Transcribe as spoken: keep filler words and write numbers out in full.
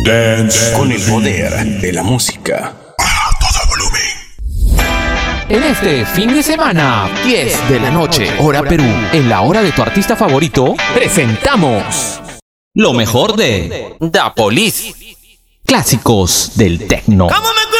Dance con el poder de la música. A todo volumen. En este fin de semana, diez de la noche, hora Perú, en la hora de tu artista favorito, presentamos lo mejor de Da Police, clásicos del techno. ¿Cómo me